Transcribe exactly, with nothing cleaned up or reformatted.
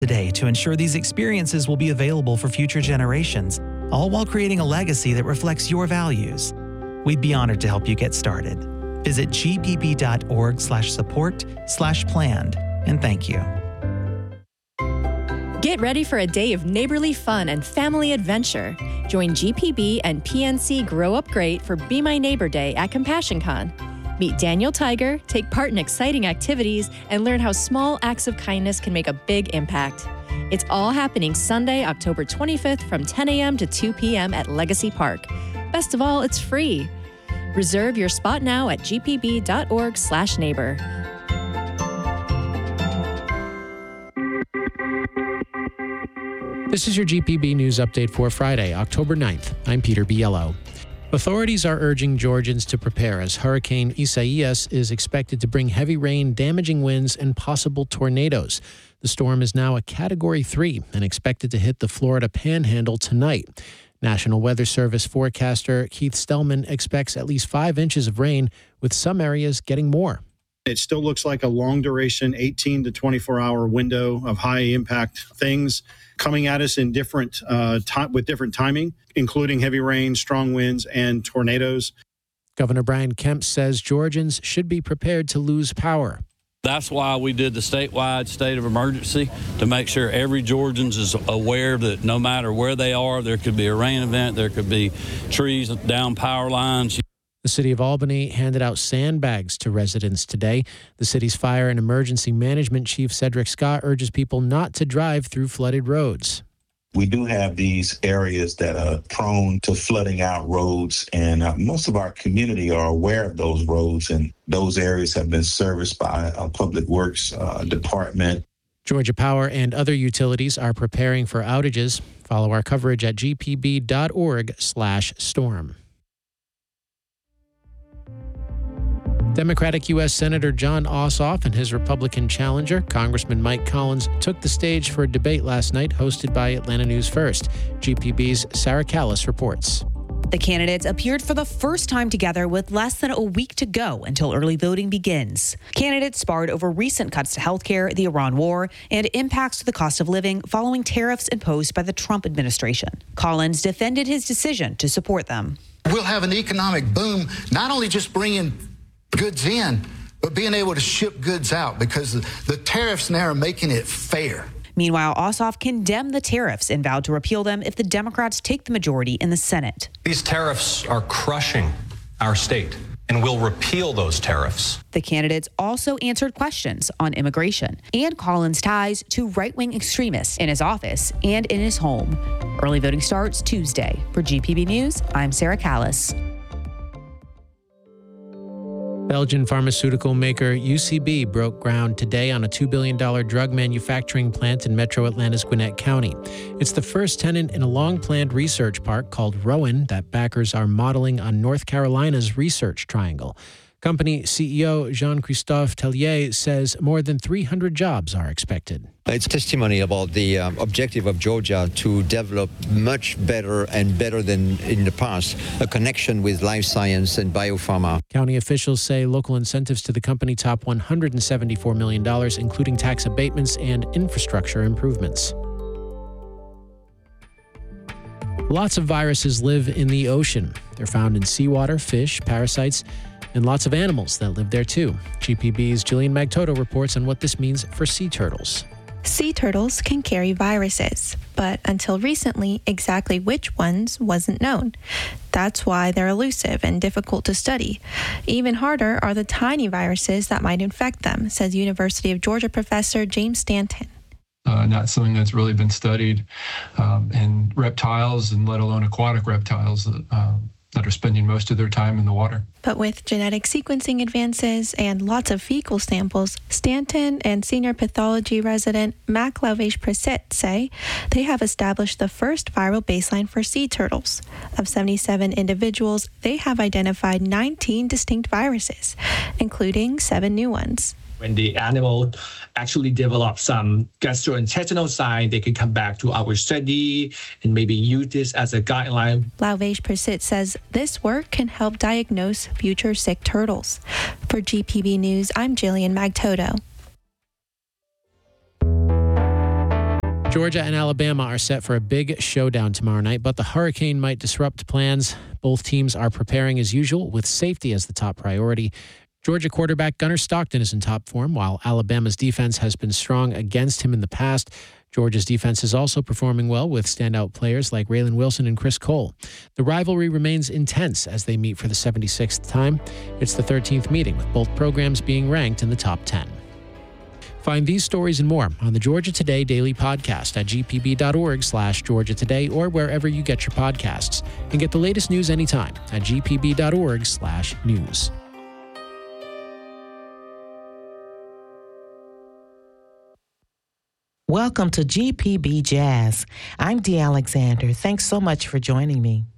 today to ensure these experiences will be available for future generations, all while creating a legacy that reflects your values. We'd be honored to help you get started. Visit gpb.org slash support slash planned, and thank you. Get ready for a day of neighborly fun and family adventure. Join G P B and P N C Grow Up Great for Be My Neighbor Day at CompassionCon. Meet Daniel Tiger, take part in exciting activities, and learn how small acts of kindness can make a big impact. It's all happening Sunday, October twenty-fifth from ten a.m. to two p.m. at Legacy Park. Best of all, it's free. Reserve your spot now at gpb.org slash neighbor. This is your G P B News Update for Friday, October ninth. I'm Peter Biello. Authorities are urging Georgians to prepare as Hurricane Isaias is expected to bring heavy rain, damaging winds, and possible tornadoes. The storm is now a Category three and expected to hit the Florida Panhandle tonight. National Weather Service forecaster Keith Stellman expects at least five inches of rain, with some areas getting more. It still looks like a long duration, eighteen to twenty-four hour window of high impact things coming at us in different uh, time, with different timing, including heavy rain, strong winds, and tornadoes. Governor Brian Kemp says Georgians should be prepared to lose power. That's why we did the statewide state of emergency, to make sure every Georgian is aware that no matter where they are, there could be a rain event, there could be trees down power lines. The city of Albany handed out sandbags to residents today. The city's fire and emergency management chief, Cedric Scott, urges people not to drive through flooded roads. We do have these areas that are prone to flooding out roads, and uh, most of our community are aware of those roads, and those areas have been serviced by a public works uh, department. Georgia Power and other utilities are preparing for outages. Follow our coverage at gpb.org slash storm. Democratic U S Senator Jon Ossoff and his Republican challenger, Congressman Mike Collins, took the stage for a debate last night hosted by Atlanta News First. G P B's Sarah Callis reports. The candidates appeared for the first time together with less than a week to go until early voting begins. Candidates sparred over recent cuts to health care, the Iran war, and impacts to the cost of living following tariffs imposed by the Trump administration. Collins defended his decision to support them. We'll have an economic boom, not only just bringing goods in, but being able to ship goods out, because the, the tariffs now are making it fair. Meanwhile, Ossoff condemned the tariffs and vowed to repeal them if the Democrats take the majority in the Senate. These tariffs are crushing our state, and we'll repeal those tariffs. The candidates also answered questions on immigration and Collins' ties to right-wing extremists in his office and in his home. Early voting starts Tuesday. For G P B News, I'm Sarah Callis. Belgian pharmaceutical maker U C B broke ground today on a two billion dollars drug manufacturing plant in Metro Atlanta's Gwinnett County. It's the first tenant in a long-planned research park called Rowan that backers are modeling on North Carolina's Research Triangle. Company C E O Jean-Christophe Tellier says more than three hundred jobs are expected. It's testimony about the um, objective of Georgia to develop much better and better than in the past, a connection with life science and biopharma. County officials say local incentives to the company top one hundred seventy-four million dollars, including tax abatements and infrastructure improvements. Lots of viruses live in the ocean. They're found in seawater, fish, parasites, and lots of animals that live there too. G P B's Jillian Magtoto reports on what this means for sea turtles. Sea turtles can carry viruses, but until recently, exactly which ones wasn't known. That's why they're elusive and difficult to study. Even harder are the tiny viruses that might infect them, says University of Georgia professor James Stanton. Uh, not something that's really been studied um, in reptiles, and let alone aquatic reptiles uh, that are spending most of their time in the water. But with genetic sequencing advances and lots of fecal samples, Stanton and senior pathology resident Mac Lauvage-Prissett say they have established the first viral baseline for sea turtles. Of seventy-seven individuals, they have identified nineteen distinct viruses, including seven new ones. When the animal actually develops some gastrointestinal sign, they can come back to our study and maybe use this as a guideline. Lauvage-Prissett says this work can help diagnose future sick turtles. For G P B News, I'm Jillian Magtoto. Georgia and Alabama are set for a big showdown tomorrow night, but the hurricane might disrupt plans. Both teams are preparing as usual, with safety as the top priority. Georgia quarterback Gunnar Stockton is in top form, while Alabama's defense has been strong against him in the past. Georgia's defense is also performing well with standout players like Raylan Wilson and Chris Cole. The rivalry remains intense as they meet for the seventy-sixth time. It's the thirteenth meeting, with both programs being ranked in the top ten. Find these stories and more on the Georgia Today Daily Podcast at g p b dot org slash Georgia Today or wherever you get your podcasts. And get the latest news anytime at g p b dot org slash news. Welcome to G P B Jazz. I'm Dee Alexander. Thanks so much for joining me.